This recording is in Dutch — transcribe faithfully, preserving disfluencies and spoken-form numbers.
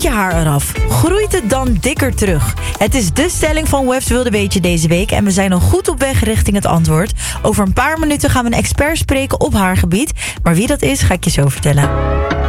je haar eraf? Groeit het dan dikker terug? Het is de stelling van Webs Wilde Weetje deze week en we zijn al goed op weg richting het antwoord. Over een paar minuten gaan we een expert spreken op haargebied. Maar wie dat is, ga ik je zo vertellen.